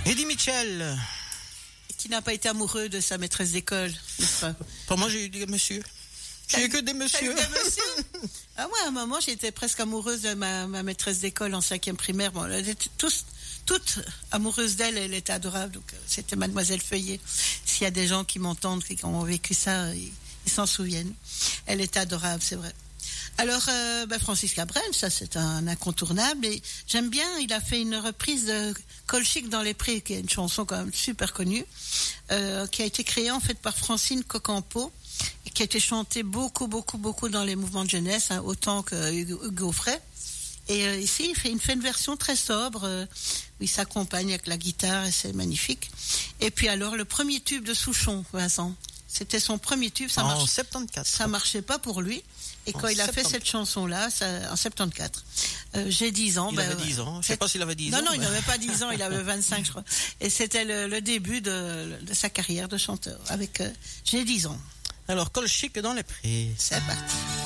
Eddie Mitchell. Qui n'a pas été amoureux de sa maîtresse d'école, n'est-ce pas? Pour moi, j'ai eu des messieurs. J'ai eu que des messieurs. Ah ouais, à un moment, j'étais presque amoureuse de ma maîtresse d'école en 5e primaire. Bon, elle était toute amoureuse d'elle, elle était adorable. Donc, c'était Mademoiselle Feuillet. S'il y a des gens qui m'entendent, qui ont vécu ça, ils s'en souviennent. Elle était adorable, c'est vrai. Alors, Francis Cabrel, ça c'est un incontournable. Et j'aime bien, il a fait une reprise de Colchic dans les prés, qui est une chanson quand même super connue, qui a été créée en fait par Francine Cocampo, et qui a été chantée beaucoup dans les mouvements de jeunesse, hein, autant que Hugo Frey. Et ici, il fait une version très sobre, où il s'accompagne avec la guitare, et c'est magnifique. Et puis alors, le premier tube de Souchon, Vincent, c'était son premier tube. En 74. Ça marchait pas pour lui. Et quand il a fait cette chanson-là, en 74, j'ai 10 ans. Il avait 10 ans. Je sais pas s'il avait 10 ans. Non, il n'avait pas 10 ans, il avait 25, je crois. Et c'était le début de sa carrière de chanteur, avec j'ai 10 ans. Alors, Colchic dans les prés. C'est parti.